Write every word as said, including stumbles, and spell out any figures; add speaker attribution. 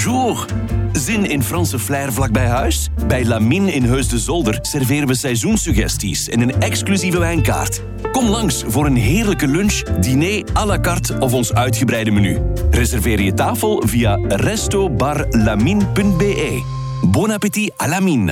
Speaker 1: bonjour. Zin in Franse flair vlak bij huis? Bij Lamine in Heus de Zolder serveren we seizoenssuggesties en een exclusieve wijnkaart. Kom langs voor een heerlijke lunch, diner à la carte of ons uitgebreide menu. Reserveer je tafel via resto bar lamine punt be. Bon appétit à Lamine.